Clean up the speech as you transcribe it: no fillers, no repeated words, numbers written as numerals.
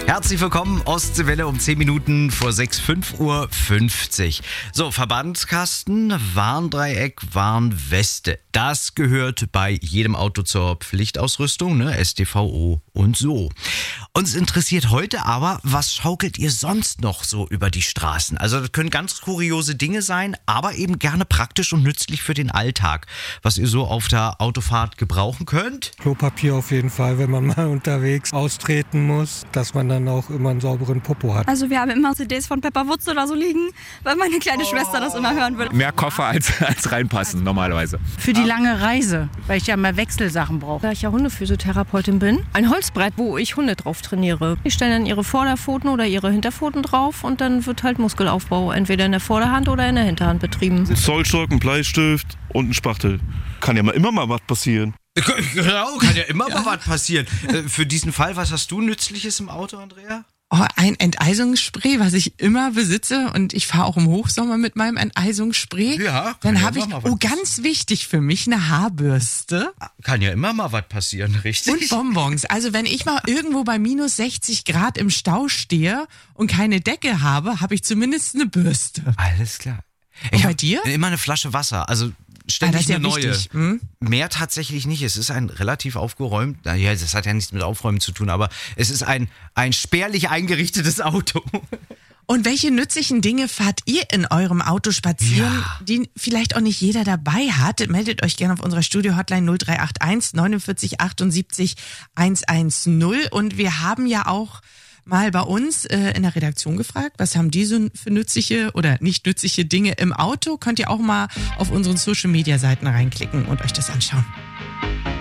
Herzlich willkommen, Ostseewelle um 10 Minuten vor 6, 5:50 Uhr. So, Verbandskasten, Warndreieck, Warnweste. Das gehört bei jedem Auto zur Pflichtausrüstung, ne? StVO und so. Uns interessiert heute aber, was schaukelt ihr sonst noch so über die Straßen? Also das können ganz kuriose Dinge sein, aber eben gerne praktisch und nützlich für den Alltag. Was ihr so auf der Autofahrt gebrauchen könnt? Klopapier auf jeden Fall, wenn man mal unterwegs austreten muss, dass man dann auch immer einen sauberen Popo hat. Also wir haben immer CDs von Pepper Woods oder so liegen, weil meine kleine Schwester das immer hören will. Mehr Koffer als reinpassen normalerweise. Für die lange Reise, weil ich ja mal Wechselsachen brauche. Da ich ja Hundephysiotherapeutin bin, ein Holzbrett, wo ich Hunde drauf trainiere. Die stellen dann ihre Vorderpfoten oder ihre Hinterpfoten drauf und dann wird halt Muskelaufbau entweder in der Vorderhand oder in der Hinterhand betrieben. Zollstock, ein Bleistift und ein Spachtel. Kann ja immer mal was passieren. Genau, kann ja immer mal was passieren. Für diesen Fall, was hast du Nützliches im Auto, Andrea? Oh, ein Enteisungsspray, was ich immer besitze, und ich fahre auch im Hochsommer mit meinem Enteisungsspray. Ja. Dann habe ich, ganz wichtig für mich, eine Haarbürste. Kann ja immer mal was passieren, richtig? Und Bonbons. Also wenn ich mal irgendwo bei minus 60 Grad im Stau stehe und keine Decke habe, habe ich zumindest eine Bürste. Alles klar. Und bei dir? Immer eine Flasche Wasser, also ständig das ist eine ja neue. wichtig. Hm? Mehr tatsächlich nicht. Es ist ein relativ aufgeräumt, naja, das hat ja nichts mit Aufräumen zu tun, aber es ist ein spärlich eingerichtetes Auto. Und welche nützlichen Dinge fahrt ihr in eurem Auto spazieren, die vielleicht auch nicht jeder dabei hat? Meldet euch gerne auf unserer Studio-Hotline 0381 49 78 110. Und wir haben ja auch mal bei uns in der Redaktion gefragt, was haben die so für nützliche oder nicht nützliche Dinge im Auto? Könnt ihr auch mal auf unseren Social-Media-Seiten reinklicken und euch das anschauen.